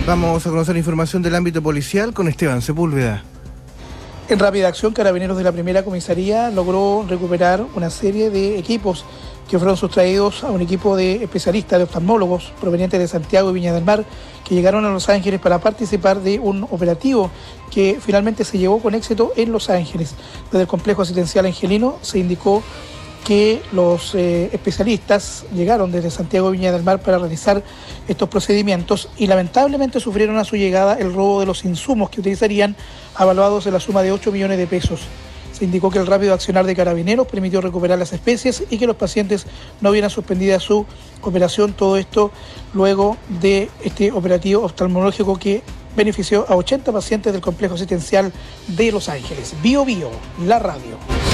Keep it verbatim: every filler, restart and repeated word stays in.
Vamos a conocer información del ámbito policial con Esteban Sepúlveda. En rápida acción, Carabineros de la Primera Comisaría logró recuperar una serie de equipos que fueron sustraídos a un equipo de especialistas, de oftalmólogos provenientes de Santiago y Viña del Mar, que llegaron a Los Ángeles para participar de un operativo que finalmente se llevó con éxito en Los Ángeles. Desde el complejo asistencial angelino se indicó que los eh, especialistas llegaron desde Santiago y Viña del Mar para realizar estos procedimientos y lamentablemente sufrieron a su llegada el robo de los insumos que utilizarían, avaluados en la suma de ocho millones de pesos. Se indicó que el rápido accionar de Carabineros permitió recuperar las especies y que los pacientes no vieran suspendida su operación. Todo esto luego de este operativo oftalmológico que benefició a ochenta pacientes del complejo asistencial de Los Ángeles. Bio Bio, la radio.